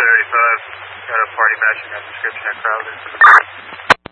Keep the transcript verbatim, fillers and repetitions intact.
thirty-five. Got a party matching that description at Crowley.